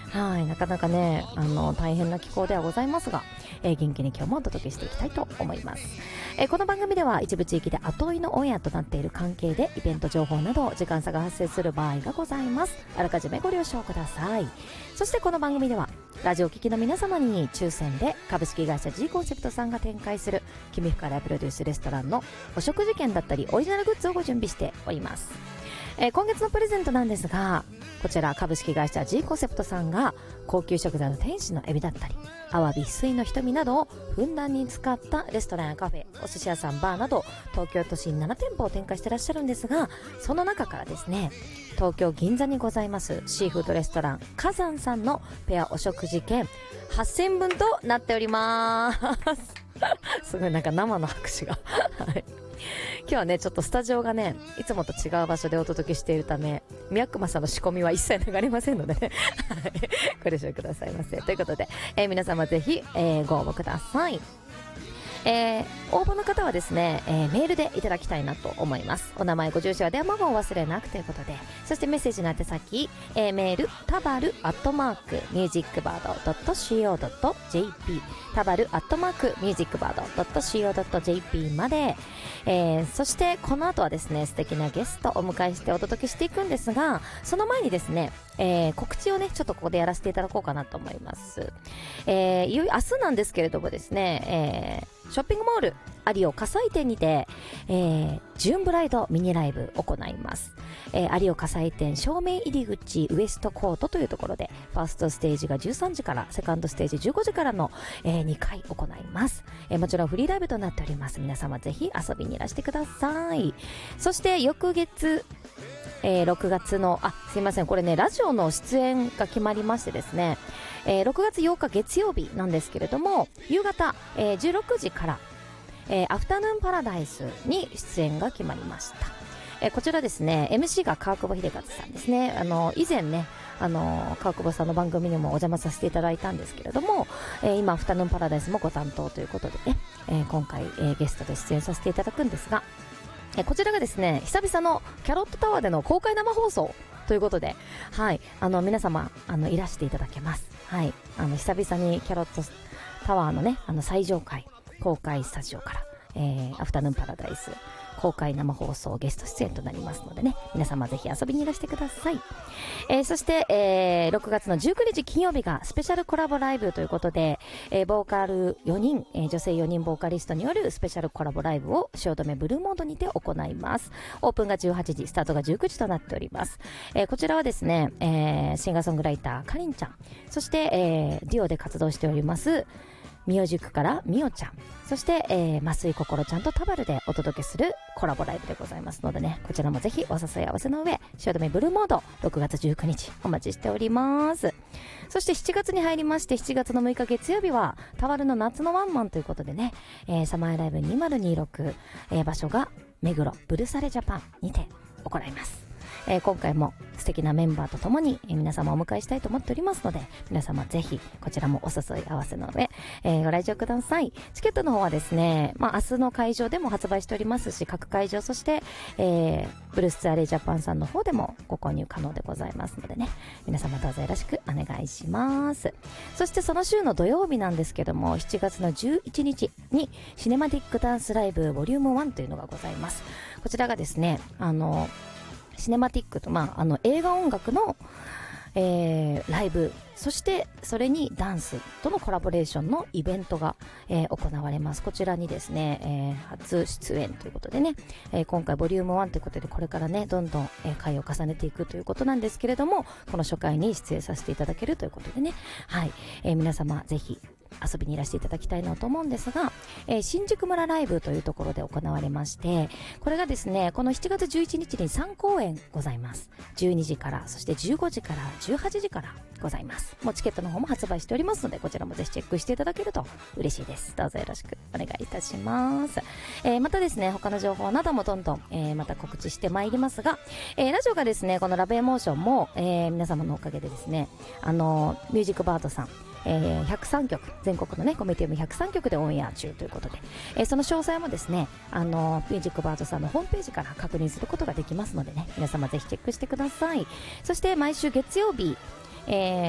はい、なかなかね、大変な気候ではございますが、元気に今日もお届けしていきたいと思います。この番組では一部地域で後追いのオンエアとなっている関係でイベント情報など時間差が発生する場合がございます。あらかじめご了承ください。そしてこの番組ではラジオ聴きの皆様に抽選で株式会社 G コンセプトさんが展開する君深谷プロデュースレストランのお食事券だったりオリジナルグッズをご準備しております。今月のプレゼントなんですが、こちら株式会社 G コンセプトさんが高級食材の天使のエビだったりアワビ、水の瞳などをふんだんに使ったレストランやカフェ、お寿司屋さん、バーなど東京都心7店舗を展開してらっしゃるんですが、その中からですね、東京銀座にございますシーフードレストラン火山さんのペアお食事券8000円分となっておりますすごいなんか生の拍手がはい今日はねちょっとスタジオがねいつもと違う場所でお届けしているため、宮熊さんの仕込みは一切流れませんのでねご了承くださいませ。ということで、皆様ぜひ、ご応募ください。応募の方はですね、メールでいただきたいなと思います。お名前、ご住所は電話番号を忘れなくということで、そしてメッセージの宛先、メールたばる@musicbird.co.jp たばる@musicbird.co.jp まで、そしてこの後はですね素敵なゲストをお迎えしてお届けしていくんですが、その前にですね、告知をねちょっとここでやらせていただこうかなと思います。いよいよ明日なんですけれどもですね、ショッピングモールアリオ火災店にて、ジューンブライドミニライブを行います。アリオ火災店正面入り口ウエストコートというところで、ファーストステージが13時からセカンドステージ15時からの、2回行います。もちろんフリーライブとなっております。皆様ぜひ遊びにいらしてください。そして翌月6月のすいません、これねラジオの出演が決まりましてですね、6月8日月曜日なんですけれども、夕方、16時から、アフタヌーンパラダイスに出演が決まりました。こちらですね MC が川久保秀和さんですね。以前ね川久保さんの番組にもお邪魔させていただいたんですけれども、今アフタヌーンパラダイスもご担当ということでね、今回、ゲストで出演させていただくんですが、こちらがですね久々のキャロットタワーでの公開生放送ということで、はい、皆様いらしていただけます。はい、久々にキャロットタワーのね最上階公開スタジオから、アフタヌーンパラダイス公開生放送ゲスト出演となりますのでね、皆様ぜひ遊びにいらしてください。そして、6月の19日金曜日がスペシャルコラボライブということで、ボーカル4人、女性4人ボーカリストによるスペシャルコラボライブを汐留ブルーモードにて行います。オープンが18時、スタートが19時となっております。こちらはですね、シンガーソングライターかりんちゃん、そして、デュオで活動しておりますミオ塾からみおちゃん、そして、増井心ちゃんとタバルでお届けするコラボライブでございますのでね、こちらもぜひお誘い合わせの上、汐留ブルーモード6月19日お待ちしております。そして7月に入りまして、7月の6日月曜日はタバルの夏のワンマンということでね、サマーライブ2026、場所が目黒ブルサレジャパンにて行います。今回も素敵なメンバーとともに、皆様をお迎えしたいと思っておりますので、皆様ぜひこちらもお誘い合わせの上、ご来場ください。チケットの方はですね、明日の会場でも発売しておりますし、各会場、そして、ブルースツアレイジャパンさんの方でもご購入可能でございますのでね、皆様どうぞよろしくお願いします。そしてその週の土曜日なんですけども、7月の11日にシネマティックダンスライブボリューム1というのがございます。こちらがですね、シネマティックと、映画音楽の、ライブ、そしてそれにダンスとのコラボレーションのイベントが、行われます。こちらにですね、初出演ということでね、今回ボリューム1ということで、これからねどんどん、回を重ねていくということなんですけれども、この初回に出演させていただけるということでね、はい、皆様ぜひ遊びにいらしていただきたいなと思うんですが、新宿村ライブというところで行われまして、これがですねこの7月11日に3公演ございます。12時から、そして15時から18時からございます。もうチケットの方も発売しておりますので、こちらもぜひチェックしていただけると嬉しいです。どうぞよろしくお願いいたします。またですね他の情報などもどんどん、また告知してまいりますが、ラジオがですねこのラブエモーションも、皆様のおかげでですねミュージックバードさん、103曲、全国のねコミュニティも103曲でオンエア中ということで、その詳細もですねミュージックバードさんのホームページから確認することができますのでね、皆様ぜひチェックしてください。そして毎週月曜日、